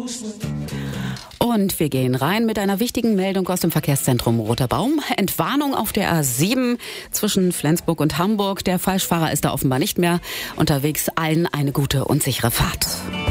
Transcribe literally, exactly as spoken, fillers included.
Und wir gehen rein mit einer wichtigen Meldung aus dem Verkehrszentrum Roter Baum. Entwarnung auf der A sieben zwischen Flensburg und Hamburg. Der Falschfahrer ist da offenbar nicht mehr unterwegs. Allen eine gute und sichere Fahrt.